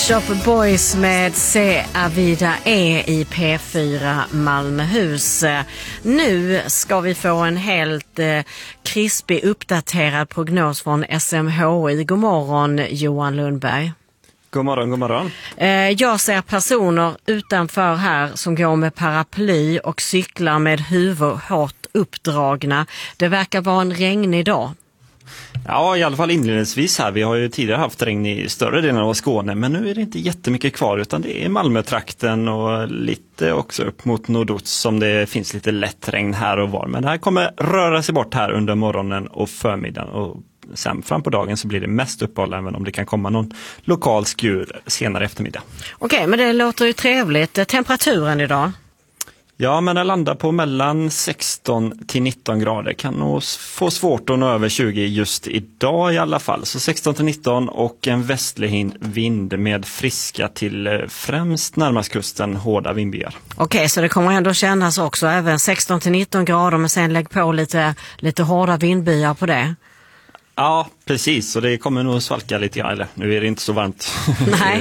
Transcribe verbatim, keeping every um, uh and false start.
Shop Boys med Se Avida E i P fyra Malmöhus. Nu ska vi få en helt eh, krispig uppdaterad prognos från S M H I. God morgon Johan Lundberg. God morgon, god morgon. Eh, jag ser personer utanför här som går med paraply och cyklar med huvud hårt uppdragna. Det verkar vara en regnig dag. Ja, i alla fall inledningsvis här. Vi har ju tidigare haft regn i större delen av Skåne, men nu är det inte jättemycket kvar utan det är Malmötrakten och lite också upp mot nordost som det finns lite lätt regn här och var. Men det här kommer röra sig bort här under morgonen och förmiddagen och sen fram på dagen så blir det mest uppehåll även om det kan komma någon lokal skur senare eftermiddag. Okej, men det låter ju trevligt. Temperaturen idag? Ja, men den landar på mellan sexton till nitton grader. Kan nog få svårt att nå över tjugo just idag i alla fall. Så sexton till nitton och en västlig vind med friska till främst närmast kusten hårda vindbyar. Okej, så det kommer ändå kännas också även sexton till nitton grader men sen lägg på lite, lite hårda vindbyar på det. Ja, precis. Och det kommer nog svalka lite grann. Eller nu är det inte så varmt Nej.